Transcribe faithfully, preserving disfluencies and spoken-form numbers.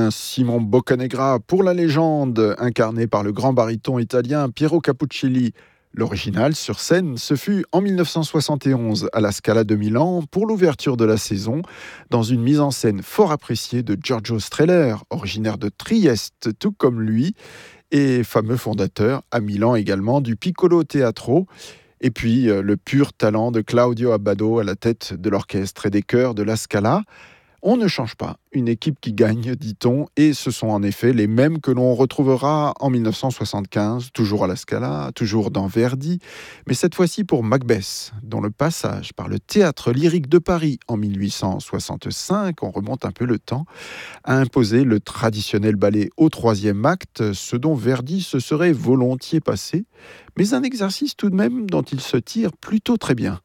bien Simon Boccanegra pour la légende, incarné par le grand baryton italien Piero Capuccilli. L'original sur scène, ce fut en mille neuf cent soixante et onze à la Scala de Milan pour l'ouverture de la saison, dans une mise en scène fort appréciée de Giorgio Strehler, originaire de Trieste, tout comme lui, et fameux fondateur à Milan également du Piccolo Teatro. Et puis euh, le pur talent de Claudio Abbado à la tête de l'orchestre et des chœurs de la Scala. On ne change pas une équipe qui gagne, dit-on, et ce sont en effet les mêmes que l'on retrouvera en mille neuf cent soixante-quinze, toujours à la Scala, toujours dans Verdi, mais cette fois-ci pour Macbeth, dont le passage par le Théâtre Lyrique de Paris en mille huit cent soixante-cinq, on remonte un peu le temps, a imposé le traditionnel ballet au troisième acte, ce dont Verdi se serait volontiers passé, mais un exercice tout de même dont il se tire plutôt très bien.